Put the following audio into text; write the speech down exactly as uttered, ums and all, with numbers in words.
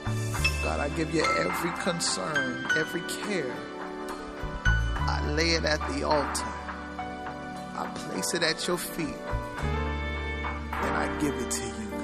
God, I give you every concern, every care. I lay it at the altar. I place it at your feet, and I give it to you.